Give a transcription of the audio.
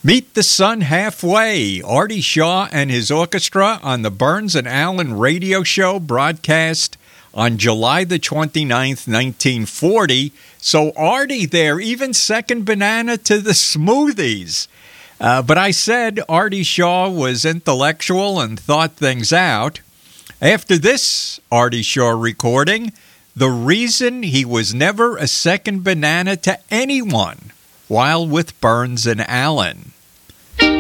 Meet the Sun halfway. Artie Shaw and his orchestra on the Burns and Allen radio show broadcast on July the 29th, 1940. So Artie there, even second banana to the Smoothies. But I said Artie Shaw was intellectual and thought things out. After this Artie Shaw recording, the reason he was never a second banana to anyone while with Burns and Allen.